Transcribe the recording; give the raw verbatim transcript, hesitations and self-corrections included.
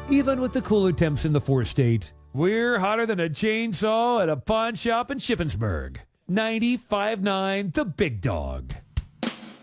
Even with the cooler temps in the four-state, we're hotter than a chainsaw at a pawn shop in Shippensburg. ninety-five point nine The Big Dog.